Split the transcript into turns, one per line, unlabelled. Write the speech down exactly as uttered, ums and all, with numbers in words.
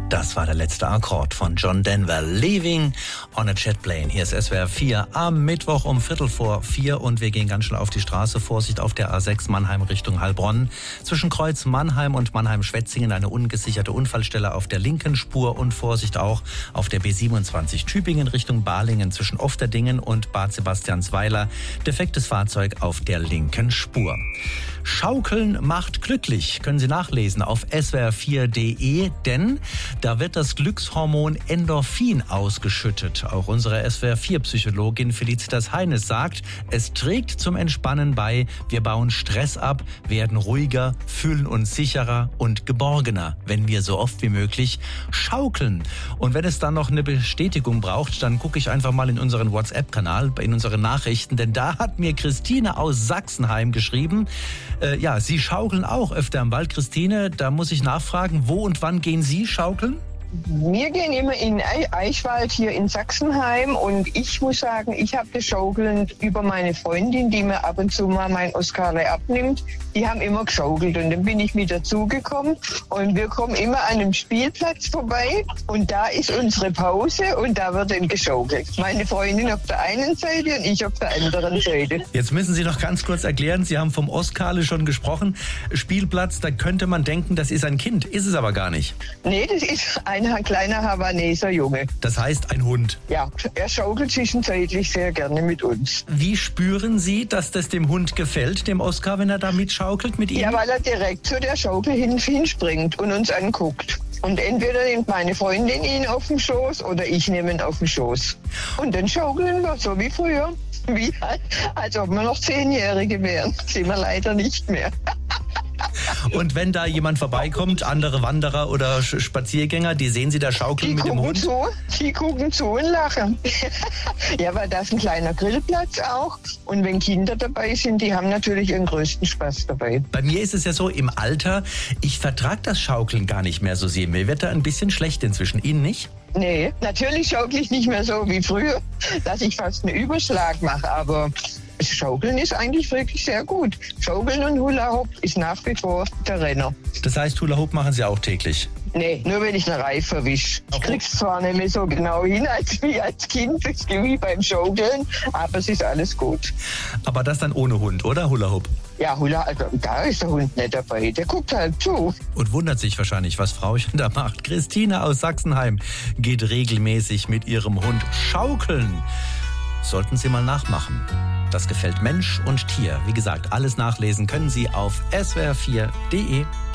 Das war der letzte Akkord von John Denver. Leaving on a Jet Plane. Hier ist S W R vier am Mittwoch um Viertel vor vier und wir gehen ganz schnell auf die Straße. Vorsicht auf der A sechs Mannheim Richtung Heilbronn. Zwischen Kreuz Mannheim und Mannheim-Schwetzingen eine ungesicherte Unfallstelle auf der linken Spur und Vorsicht auch auf der B siebenundzwanzig Tübingen Richtung Balingen zwischen Ofterdingen und Bad Sebastiansweiler. Defektes Fahrzeug auf der linken Spur. Schaukeln macht glücklich, können Sie nachlesen auf S W R vier Punkt de, denn da wird das Glückshormon Endorphin ausgeschüttet. Auch unsere S W R vier Psychologin Felicitas Heines sagt, es trägt zum Entspannen bei, wir bauen Stress ab, werden ruhiger, fühlen uns sicherer und geborgener, wenn wir so oft wie möglich schaukeln. Und wenn es dann noch eine Bestätigung braucht, dann gucke ich einfach mal in unseren WhatsApp-Kanal, in unsere Nachrichten, denn da hat mir Christine aus Sachsenheim geschrieben, Äh, ja, Sie schaukeln auch öfter im Wald. Christine, da muss ich nachfragen, wo und wann gehen Sie schaukeln?
Wir gehen immer in Eichwald hier in Sachsenheim und ich muss sagen, ich habe das Schaukeln über meine Freundin, die mir ab und zu mal mein Oscarle abnimmt. Die haben immer geschaukelt und dann bin ich mit dazugekommen und wir kommen immer an einem Spielplatz vorbei und da ist unsere Pause und da wird dann geschaukelt. Meine Freundin auf der einen Seite und ich auf der anderen Seite.
Jetzt müssen Sie noch ganz kurz erklären, Sie haben vom Oscarle schon gesprochen. Spielplatz, da könnte man denken, das ist ein Kind, ist es aber gar nicht.
Nee, das ist ein Ein kleiner Havaneser Junge.
Das heißt ein Hund.
Ja, er schaukelt zwischenzeitlich sehr gerne mit uns.
Wie spüren Sie, dass das dem Hund gefällt, dem Oskar, wenn er da mitschaukelt mit ihm?
Ja, weil er direkt zu der Schaukel hin, hinspringt und uns anguckt. Und entweder nimmt meine Freundin ihn auf den Schoß oder ich nehme ihn auf den Schoß. Und dann schaukeln wir so wie früher. Wie, als ob wir noch Zehnjährige wären. Sind wir leider nicht mehr.
Und wenn da jemand vorbeikommt, andere Wanderer oder Spaziergänger, die sehen Sie da schaukeln
die
mit dem Hund?
Zu, die gucken zu und lachen. Ja, weil da ist ein kleiner Grillplatz auch. Und wenn Kinder dabei sind, die haben natürlich ihren größten Spaß dabei.
Bei mir ist es ja so, im Alter, ich vertrage das Schaukeln gar nicht mehr so sehr. Mir wird da ein bisschen schlecht inzwischen. Ihnen nicht?
Nee, natürlich schaukle ich nicht mehr so wie früher, dass ich fast einen Überschlag mache, aber Schaukeln ist eigentlich wirklich sehr gut. Schaukeln und Hula Hoop ist nach wie vor der Renner.
Das heißt, Hula Hoop machen Sie auch täglich?
Nee, nur wenn ich eine Reife erwische. Ich krieg's zwar nicht mehr so genau hin als wie als Kind, das ist wie beim Schaukeln, aber es ist alles gut.
Aber das dann ohne Hund, oder Hula Hoop?
Ja, Hula, also da ist der Hund nicht dabei, der guckt halt zu.
Und wundert sich wahrscheinlich, was Frauchen da macht. Christine aus Sachsenheim geht regelmäßig mit ihrem Hund schaukeln. Sollten Sie mal nachmachen. Das gefällt Mensch und Tier. Wie gesagt, alles nachlesen können Sie auf S W R vier Punkt de.